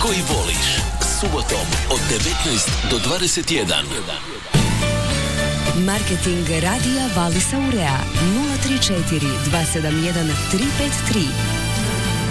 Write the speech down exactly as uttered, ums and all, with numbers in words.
koji voliš. Subotom od devetnaest do dvadeset jedan. Marketing radija Valisa Urea nula tri četiri dva sedam jedan tri pet tri.